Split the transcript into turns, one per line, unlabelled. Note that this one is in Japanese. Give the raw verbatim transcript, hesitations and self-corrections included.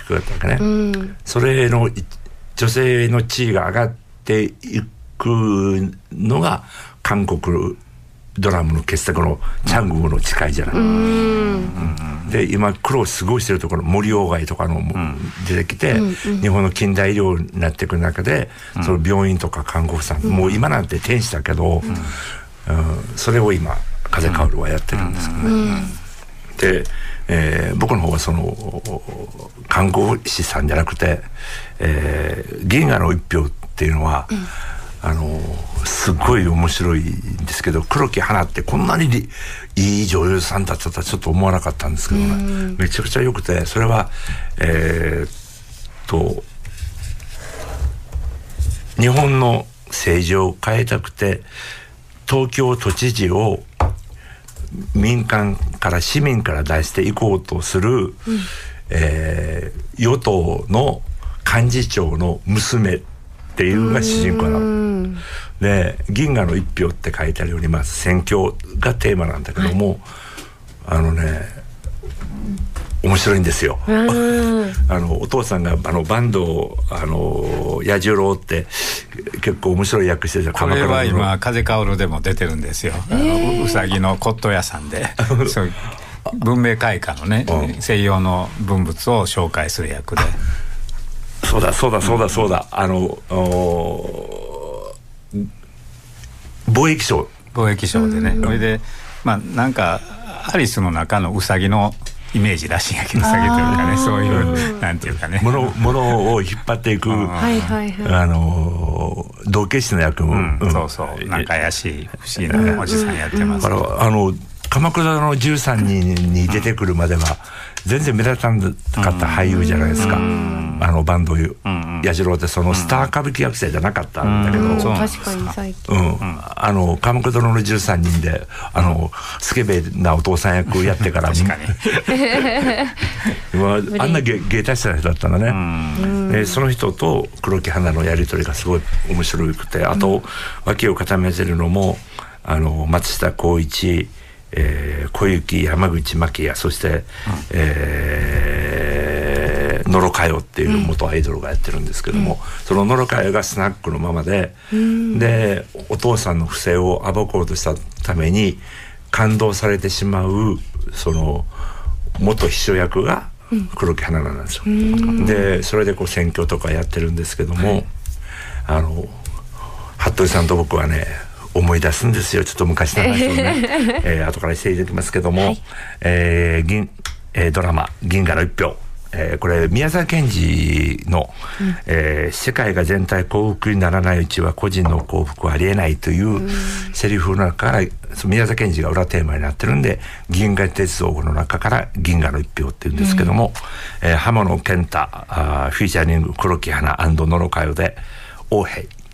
曲だったわけね、うん、それの女性の地位が上がっていくのが韓国ドラムの傑作のチャングムの近いじゃない、うん、で今苦労すごいしてるところ森鴎外とかのも出てきて、うん、日本の近代医療になっていく中で、うん、その病院とか看護婦さん、うん、もう今なんて天使だけど、うんうん、それを今風薫るはやってるんですけどね、うんうん、で、えー、僕の方はその看護師さんじゃなくて、えー、銀河の一票っていうのは、うんあのすごい面白いんですけど黒木華ってこんなにいい女優さんだったとはちょっと思わなかったんですけどねめちゃくちゃ良くてそれはえー、っと日本の政治を変えたくて東京都知事を民間から市民から出していこうとする、うんえー、与党の幹事長の娘っていうのが主人公なので銀河の一票って書いてあるように、まあ、選挙がテーマなんだけども、はい、あのね面白いんですよあのお父さんがあの坂東あの彌十郎って結構面白い役してるじゃん
これは今風薫でも出てるんですよあのうさぎの骨董屋さんでそう文明開化のね、うん、西洋の文物を紹介する役で
そうだそうだそうだそうだ、うん、あの貿易商
貿易商でね、うん、それでまあなんかアリスの中のウサギのイメージらしいんやけどウサギというかねそういうなんていうかね
ものものを引っ張っていくあの道化師の役も、
うんうん、そうそうなんか怪しい不思議なおじさんやってます、
うんうん、あの鎌倉のじゅうさんにんに出てくるまでは全然目立たなかった俳優じゃないですか、うん、あの坂東彌十郎ってそのスター歌舞伎役者じゃなかったんだけど、うんうん、
確かに最近、
うん、あの鎌倉のじゅうさんにんであのスケベなお父さん役やってから
確かに
あんな芸達者な人だったんだね、うん、でその人と黒木華のやり取りがすごい面白くてあと、うん、脇を固めてるのもあの松下幸一えー、小雪山口真希也そして、うんえー、野呂佳代っていう元アイドルがやってるんですけども、うん、その野呂佳代がスナックのママで、うん、でお父さんの不正を暴こうとしたために感動されてしまうその元秘書役が黒木華なんですよ、うん、でそれでこう選挙とかやってるんですけども、はい、あの服部さんと僕はね思い出すんですよちょっと昔の話をね、えー、後からしていただきますけども、はいえー銀えー、ドラマ「銀河の一票」えー、これ宮沢賢治の、うんえー「世界が全体幸福にならないうちは個人の幸福はありえない」というセリフの中から宮沢賢治が裏テーマになってるんで銀河鉄道の中から「銀河の一票」っていうんですけども、うんえー、浜野健太あフィーチャリング黒木華&野呂佳代で「王兵」